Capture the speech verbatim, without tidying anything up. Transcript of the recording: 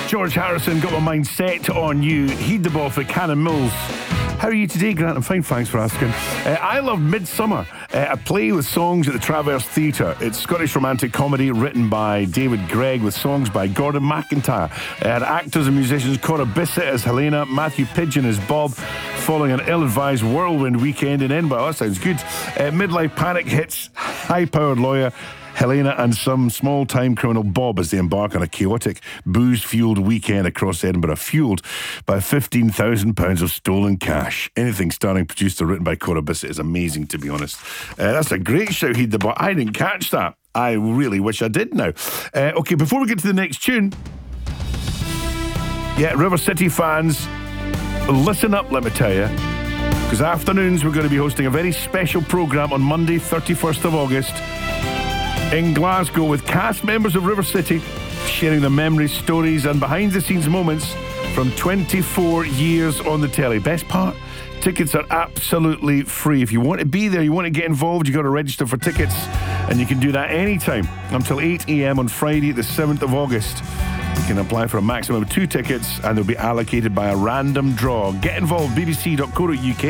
George Harrison, got my mind set on you. Heed the Ball for Cannon Mills. How are you today, Grant? I'm fine, thanks for asking. Uh, I love Midsummer, uh, a play with songs at the Traverse Theatre. It's Scottish romantic comedy written by David Gregg with songs by Gordon McIntyre. Uh, and actors and musicians Cora Bissett as Helena, Matthew Pidgeon as Bob, following an ill-advised whirlwind weekend in Edinburgh. Oh, that sounds good. Uh, midlife panic hits high-powered lawyer Helena and some small-time criminal Bob as they embark on a chaotic, booze-fueled weekend across Edinburgh, fueled by fifteen thousand pounds of stolen cash. Anything starring, produced or written by Cora Bissett is amazing, to be honest. Uh, that's a great shout, Heed the Ball. I didn't catch that. I really wish I did now. Uh, okay, before we get to the next tune, yeah, River City fans, listen up, let me tell you, because afternoons we're going to be hosting a very special programme on Monday, thirty-first of August, in Glasgow, with cast members of River City sharing their memories, stories and behind-the-scenes moments from twenty-four years on the telly. Best part? Tickets are absolutely free. If you want to be there, you want to get involved, you've got to register for tickets, and you can do that anytime until eight a.m. on Friday, the seventh of August. You can apply for a maximum of two tickets, and they'll be allocated by a random draw. Get involved, b b c dot co dot u k.